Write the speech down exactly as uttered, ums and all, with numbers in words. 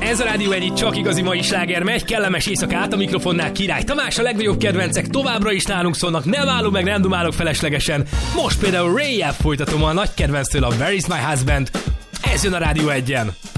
Ez a Rádió egy, csak igazi mai sláger megy, kellemes éjszakát, a mikrofonnál Király Tamás, a legnagyobb kedvencek továbbra is nálunk szólnak, nem állok meg, nem dumálok feleslegesen. Most például Ray-jel folytatom a nagy kedvenctől, a Where is my husband? Ez jön a Rádió egyen.